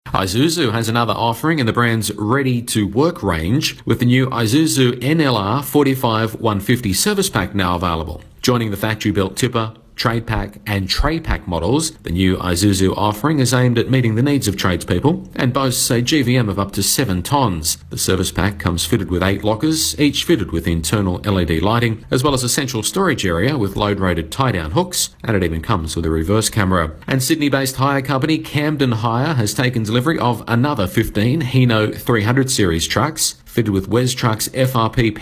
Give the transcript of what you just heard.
Isuzu has another offering in the brand's ready-to-work range, with the new Isuzu NLR 45 150 service pack now available. Joining the factory-built tipper, trade pack and tray pack models, the new Isuzu offering is aimed at meeting the needs of tradespeople and boasts a GVM of up to 7 tonnes. The service pack comes fitted with 8 lockers, each fitted with internal LED lighting, as well as a central storage area with load-rated tie-down hooks, and it even comes with a reverse camera. And Sydney-based hire company Camden Hire has taken delivery of another 15 Hino 300 series trucks, fitted with WesTrucks FRP